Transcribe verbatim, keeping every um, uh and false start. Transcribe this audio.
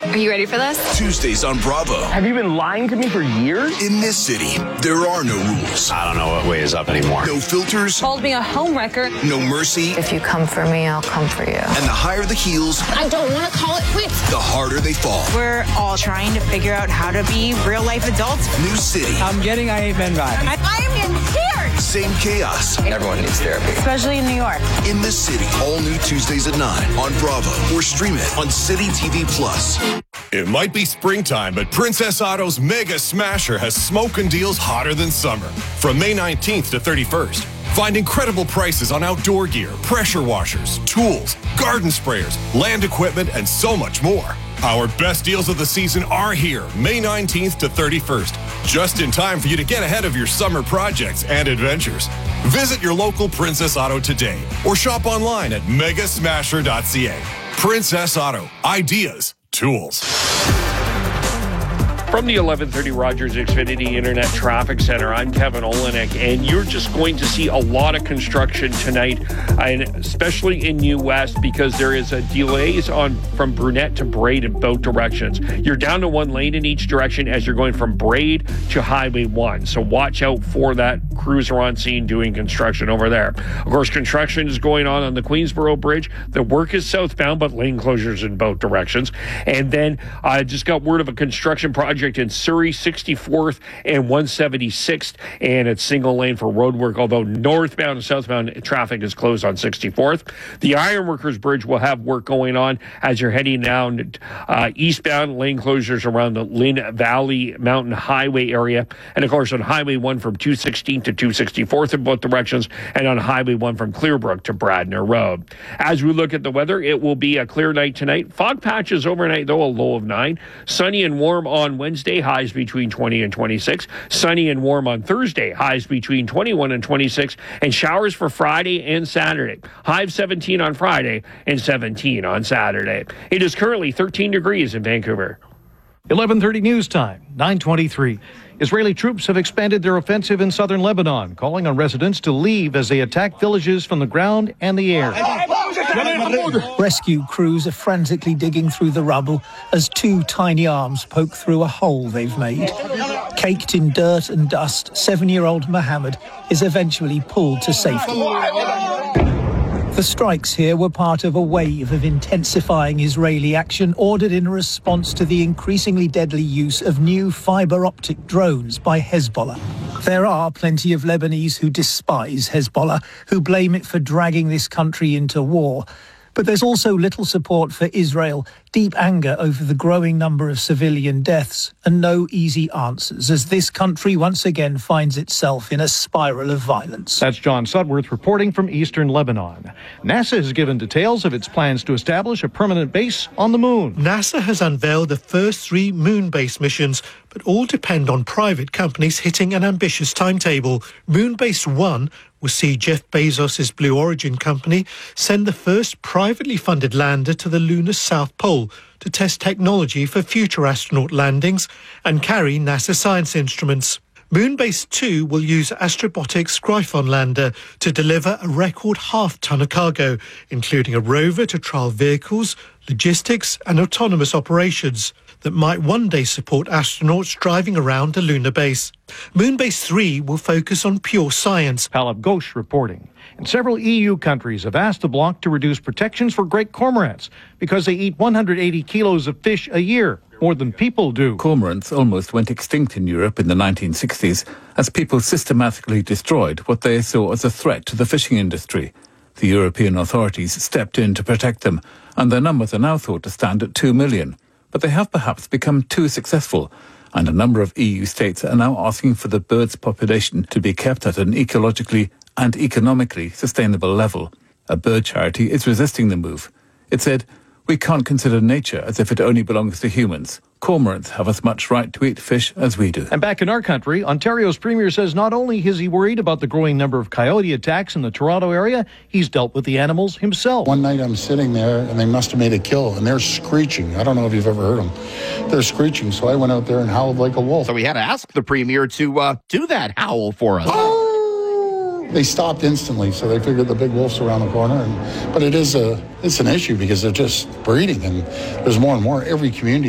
Are you ready for this? Tuesdays on Bravo. Have you been lying to me for years? In this city, there are no rules. I don't know what way is up anymore. No filters. Called me a homewrecker. No mercy. If you come for me, I'll come for you. And the higher the heels, I don't want to call it quits. the harder they fall. We're all trying to figure out how to be real life adults. New city. I'm getting I Amen vibe. I, I am getting scared. Same chaos. Everyone needs therapy. Especially in New York. In this city, all new Tuesdays at nine on Bravo or stream it on City T V Plus. It might be springtime, but Princess Auto's Mega Smasher has smoking deals hotter than summer. From May nineteenth to thirty-first, find incredible prices on outdoor gear, pressure washers, tools, garden sprayers, land equipment, and so much more. Our best deals of the season are here, May nineteenth to thirty-first, just in time for you to get ahead of your summer projects and adventures. Visit your local Princess Auto today or shop online at mega smasher dot c a. Princess Auto, ideas, tools. From the eleven thirty Rogers Xfinity Internet Traffic Center, I'm Kevin Olenek, and you're just going to see a lot of construction tonight, and especially in New West, because there is a delays on from Brunette to Braid in both directions. You're down to one lane in each direction as you're going from Braid to Highway one, so watch out for that. Crews are on scene doing construction over there. Of course, construction is going on on the Queensboro Bridge. The work is southbound, but lane closures in both directions. And then I just got word of a construction project in Surrey, sixty-fourth and one seventy-sixth, and it's single lane for road work, although northbound and southbound traffic is closed on sixty-fourth. The Ironworkers Bridge will have work going on as you're heading down uh, eastbound, lane closures around the Lynn Valley Mountain Highway area, and of course on Highway one from two sixteenth to two sixty-fourth in both directions, and on Highway one from Clearbrook to Bradner Road. As we look at the weather, it will be a clear night tonight. Fog patches overnight, though, a low of nine. Sunny and warm on Wednesday, highs between twenty and twenty-six. Sunny and warm on Thursday, highs between twenty-one and twenty-six. And showers for Friday and Saturday. High of seventeen on Friday and seventeen on Saturday. It is currently thirteen degrees in Vancouver. eleven thirty news time, nine twenty-three. Israeli troops have expanded their offensive in southern Lebanon, calling on residents to leave as they attack villages from the ground and the air. Rescue crews are frantically digging through the rubble as two tiny arms poke through a hole they've made. Caked in dirt and dust, seven-year-old Mohammed is eventually pulled to safety. The strikes here were part of a wave of intensifying Israeli action ordered in response to the increasingly deadly use of new fibre-optic drones by Hezbollah. There are plenty of Lebanese who despise Hezbollah, who blame it for dragging this country into war. But there's also little support for Israel, deep anger over the growing number of civilian deaths, and no easy answers as this country once again finds itself in a spiral of violence. That's John Sudworth reporting from eastern Lebanon. NASA has given details of its plans to establish a permanent base on the moon. NASA has unveiled the first three moon-based missions, but all depend on private companies hitting an ambitious timetable. Moonbase one will see Jeff Bezos' Blue Origin company send the first privately funded lander to the lunar South Pole to test technology for future astronaut landings and carry NASA science instruments. Moonbase two will use Astrobotic's Gryphon lander to deliver a record half-ton of cargo, including a rover to trial vehicles, logistics and autonomous operations that might one day support astronauts driving around a lunar base. Moonbase three will focus on pure science. Palab Ghosh reporting. And several E U countries have asked the bloc to reduce protections for great cormorants because they eat one hundred eighty kilos of fish a year, more than people do. Cormorants almost went extinct in Europe in the nineteen sixties as people systematically destroyed what they saw as a threat to the fishing industry. The European authorities stepped in to protect them, and their numbers are now thought to stand at two million. But they have perhaps become too successful, and a number of E U states are now asking for the bird's population to be kept at an ecologically and economically sustainable level. A bird charity is resisting the move. It said, "We can't consider nature as if it only belongs to humans. Cormorants have as much right to eat fish as we do." And back in our country, Ontario's Premier says not only is he worried about the growing number of coyote attacks in the Toronto area, he's dealt with the animals himself. One night I'm sitting there and they must have made a kill and they're screeching. I don't know if you've ever heard them. They're screeching, so I went out there and howled like a wolf. So we had to ask the Premier to uh, do that howl for us. Oh! They stopped instantly, so they figured the big wolf's around the corner. And, but it is a, it's an issue because they're just breeding, and there's more and more. Every community